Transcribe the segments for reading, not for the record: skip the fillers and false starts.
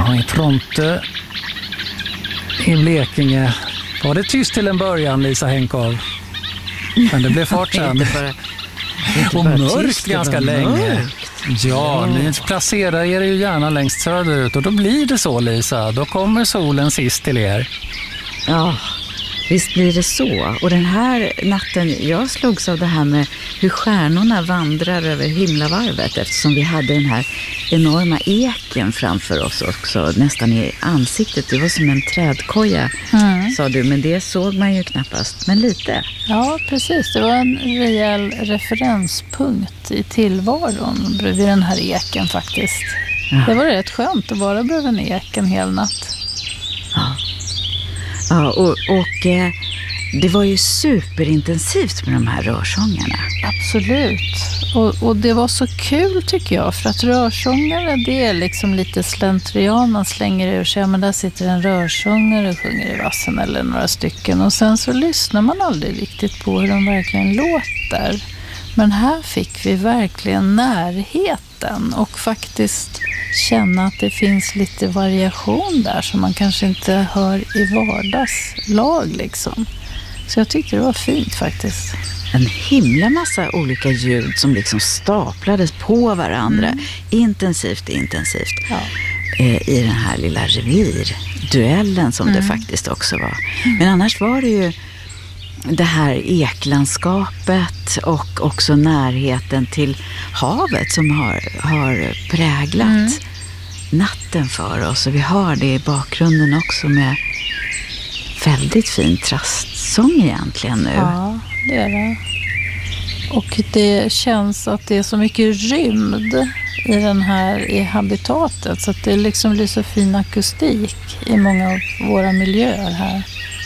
i Tromtö i Blekinge. Var det tyst till en början, Lisa Henkow? Men det blev fart sen. Och mörkt ganska länge. Ja, ni placerar er ju gärna längst söderut och då blir det så, Lisa. Då kommer solen sist till er. Ja, visst blir det så. Och den här natten, jag slogs av det här med hur stjärnorna vandrar över himlavarvet, eftersom vi hade den här enorma eken framför oss också, nästan i ansiktet. Det var som en trädkoja, sa du, men det såg man ju knappast, men lite. Ja, precis. Det var en rejäl referenspunkt i tillvaron bredvid den här eken faktiskt. Ja. Det var rätt skönt att vara bredvid en ek en hel natt. Ja, och det var ju superintensivt med de här rörsångarna. Absolut. Och det var så kul tycker jag, för att rörsångare, det är liksom lite slentrian. Man slänger ur sig, men där sitter en rörsångare och sjunger i vassen eller några stycken. Och sen så lyssnar man aldrig riktigt på hur de verkligen låter. Men här fick vi verkligen närheten och faktiskt känna att det finns lite variation där som man kanske inte hör i vardagslag liksom. Så jag tyckte det var fint faktiskt. En himla massa olika ljud som liksom staplades på varandra. Intensivt. Ja. I den här lilla revirduellen som det faktiskt också var. Men annars var det ju det här eklandskapet och också närheten till havet som har präglat natten för oss. Och vi har det i bakgrunden också med väldigt fin trastsång egentligen nu. Ja, det är det. Och det känns att det är så mycket rymd i habitatet, så att det liksom blir så fin akustik i många av våra miljöer här.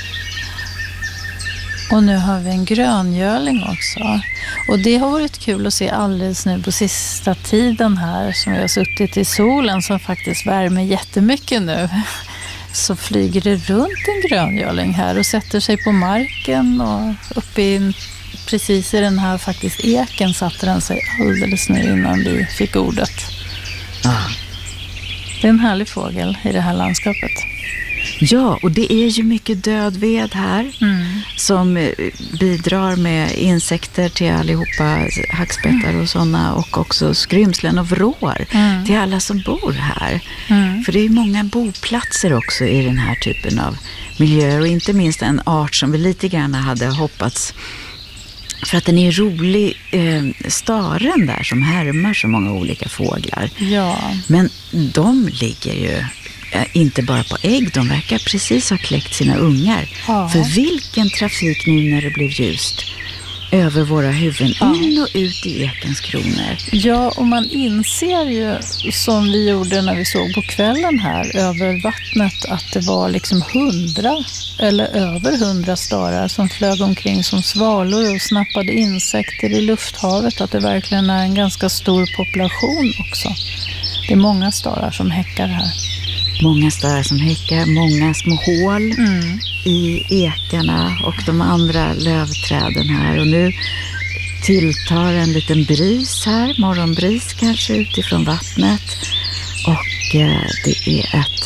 Och nu har vi en gröngöling också. Och det har varit kul att se alldeles nu på sista tiden här, som vi har suttit i solen som faktiskt värmer jättemycket nu. Så flyger det runt en gröngöling här och sätter sig på marken, och uppe precis i den här faktiskt eken satte den sig alldeles nu innan vi fick ordet. Det är en härlig fågel i det här landskapet. Ja, och det är ju mycket död ved här som bidrar med insekter till allihopa, hackspettar och sådana, och också skrymslen och vrår till alla som bor här. För det är ju många boplatser också i den här typen av miljöer, och inte minst en art som vi lite grann hade hoppats, för att den är rolig, staren där som härmar så många olika fåglar. Ja. Men de ligger ju inte bara på ägg, de verkar precis ha kläckt sina ungar. Ja. För vilken trafik nu när det blev ljust över våra huvuden, in och ut i ekens kronor. Ja, och man inser ju, som vi gjorde när vi såg på kvällen här över vattnet, att det var liksom 100 eller över 100 starar som flög omkring som svalor och snappade insekter i lufthavet, att det verkligen är en ganska stor population också. Det är många starar som häckar här. Många starar som häckar, många små hål i ekarna och de andra lövträden här. Och nu tilltar en liten bris här, morgonbris kanske utifrån vattnet. Och det är ett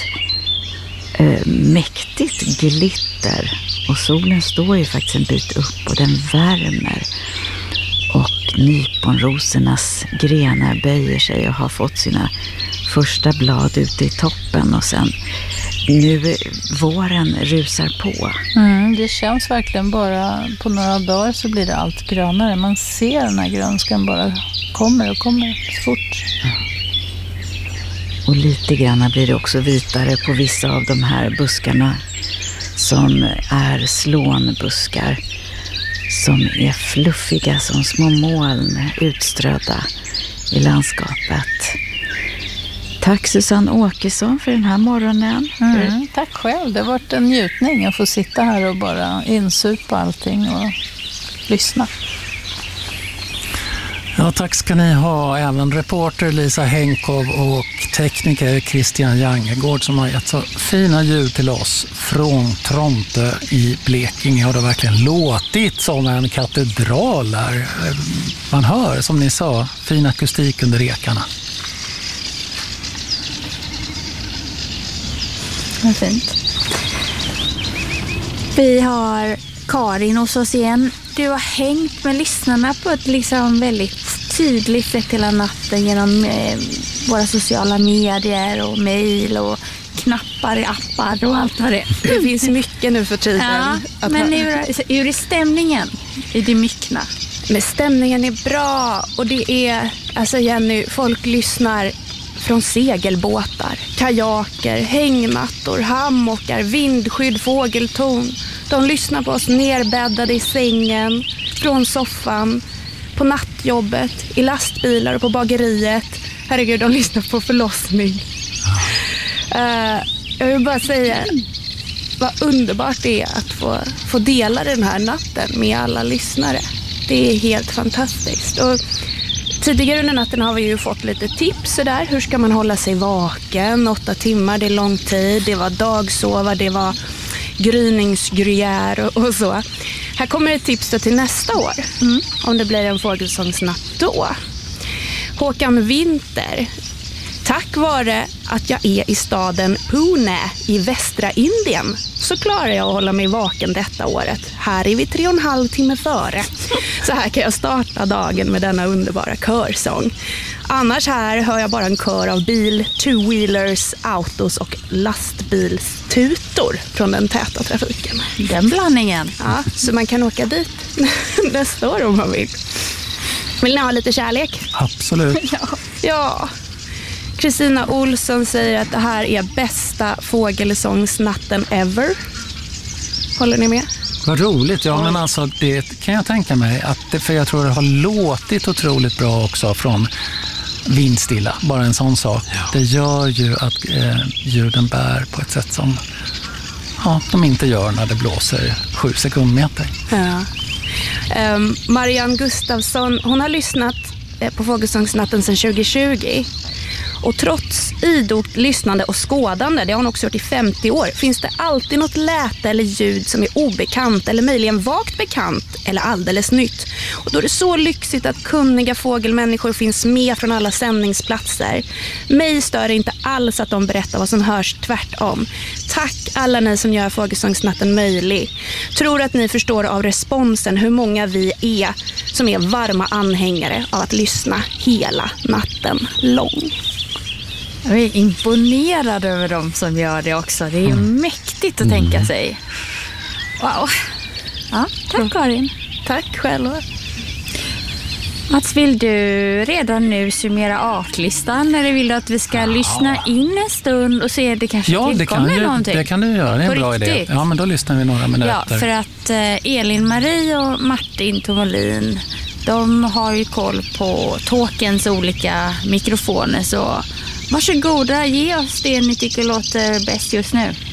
mäktigt glitter. Och solen står ju faktiskt en bit upp och den värmer. Och nyponrosornas grenar böjer sig och har fått sina första blad ute i toppen, och sen nu våren rusar på. Det känns verkligen, bara på några dagar så blir det allt grönare. Man ser den här grönskan bara kommer och kommer så fort. Ja. Och lite grann blir det också vitare på vissa av de här buskarna som är slånbuskar, som är fluffiga som små moln utströdda i landskapet. Tack Susanne Åkesson för den här morgonen. Tack själv, det har varit en njutning att få sitta här och bara insupa allting och lyssna. Ja, tack ska ni ha, även reporter Lisa Henkow och tekniker Christian Jangegård som har gett så fina ljud till oss från Tromtö i Blekinge. Har det verkligen låtit som en katedral där. Man hör, som ni sa, fin akustik under ekarna. Vad fint. Vi har Karin hos oss igen. Du har hängt med lyssnarna på ett liksom väldigt tydligt sätt hela natten genom våra sociala medier och mejl och knappar i appar och allt vad det är. Det finns mycket nu för tiden. Ja, men hur är stämningen i det myckna? Men stämningen är bra och det är, alltså Jenny, folk lyssnar från segelbåtar, kajaker, hängmattor, hammockar, vindskydd, fågeltorn. De lyssnar på oss nerbäddade i sängen, från soffan, på nattjobbet, i lastbilar och på bageriet. Herregud, de lyssnar på förlossning. Jag vill bara säga vad underbart det är att få dela den här natten med alla lyssnare. Det är helt fantastiskt. Och tidigare under natten har vi ju fått lite tips där. Hur ska man hålla sig vaken? 8 timmar, det är lång tid. Det var dagsova, det var gryningsgruyère och så. Här kommer ett tips då till nästa år. Om det blir en fågelsångsnatt då. Håkan Winter. Tack vare att jag är i staden Pune i västra Indien så klarar jag att hålla mig vaken detta året. Här är vi 3,5 timmar före. Så här kan jag starta dagen med denna underbara körsång. Annars här hör jag bara en kör av bil, two-wheelers, autos och lastbilstutor från den täta trafiken. Den blandningen. Ja, så man kan åka dit nästa år om man vill. Vill ni ha lite kärlek? Absolut. Ja. Kristina Olsson säger att det här är bästa fågelsångsnatten ever. Håller ni med? Vad roligt, ja, men alltså det kan jag tänka mig för jag tror det har låtit otroligt bra också från vindstilla, bara en sån sak. Ja. Det gör ju att ljuden bär på ett sätt som de inte gör när det blåser 7 sekundmeter. Ja. Marianne Gustafsson, hon har lyssnat på Fågelsångsnatten sedan 2020. Och trots idogt lyssnande och skådande, det har hon också gjort i 50 år, finns det alltid något läte eller ljud som är obekant eller möjligen vagt bekant eller alldeles nytt. Och då är det så lyxigt att kunniga fågelmänniskor finns med från alla sändningsplatser. Mig stör inte alls att de berättar vad som hörs, tvärtom. Tack alla ni som gör Fågelsångsnatten möjlig. Tror att ni förstår av responsen hur många vi är som är varma anhängare av att lyssna hela natten lång. Jag är imponerad över dem som gör det också. Det är mäktigt att tänka sig. Wow. Ja, tack Karin. Tack själva. Mats, vill du redan nu summera artlistan eller vill du att vi ska lyssna in en stund och se det kanske tillkommer någonting? Ja, det kan du göra. Det är en bra idé. Ja, men då lyssnar vi några minuter. Ja, för att Elin-Marie och Martin Tomolin, de har ju koll på Talkens olika mikrofoner, så varsågoda, ge oss det ni tycker låter bäst just nu.